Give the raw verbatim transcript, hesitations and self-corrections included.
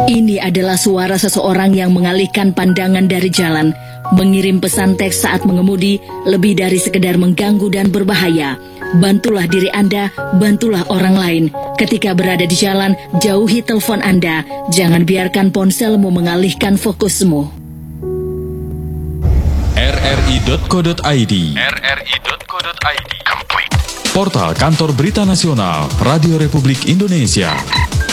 Ini adalah suara seseorang yang mengalihkan pandangan dari jalan, mengirim pesan teks saat mengemudi, lebih dari sekedar mengganggu dan berbahaya. Bantulah diri Anda, bantulah orang lain. Ketika berada di jalan, jauhi telepon Anda. Jangan biarkan ponselmu mengalihkan fokusmu. r r i titik co titik i d r r i titik co titik i d Portal Kantor Berita Nasional Radio Republik Indonesia.